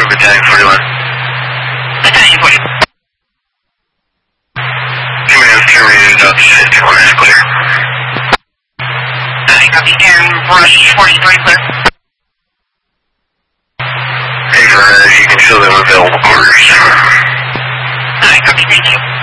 Battalion 41. Battalion 41. Command terminated up to 51 is clear. Copy, and Rush 43 clear. Hey, for you can fill in available orders. Copy, thank you.